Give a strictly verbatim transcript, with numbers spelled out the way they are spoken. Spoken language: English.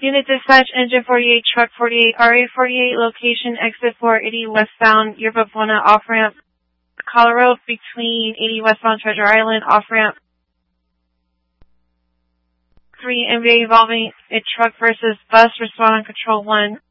Unit dispatch, engine forty-eight, truck forty-eight, R A forty-eight, location exit four eighty westbound, Yerba Buena, off-ramp, Colorado between eighty westbound Treasure Island, off-ramp. three, N B A involving a truck versus bus, respond on control one.